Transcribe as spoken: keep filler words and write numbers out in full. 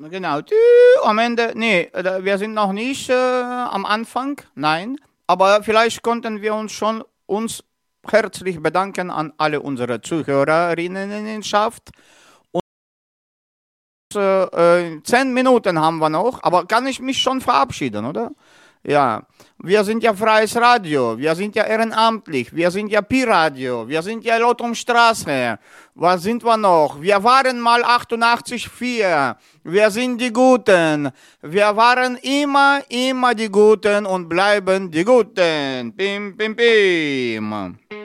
Genau. Tü, am Ende, nee, äh, wir sind noch nicht äh, am Anfang, nein. Aber vielleicht konnten wir uns schon uns herzlich bedanken an alle unsere Zuhörerinnenschaft. Und äh, zehn Minuten haben wir noch, aber kann ich mich schon verabschieden, oder? Ja, wir sind ja freies Radio, wir sind ja ehrenamtlich, wir sind ja Pi-Radio, wir sind ja Lotumstraße. Was sind wir noch? Wir waren mal achtundachtzig Komma vier, wir sind die Guten. Wir waren immer, immer die Guten und bleiben die Guten. Bim, bim, bim.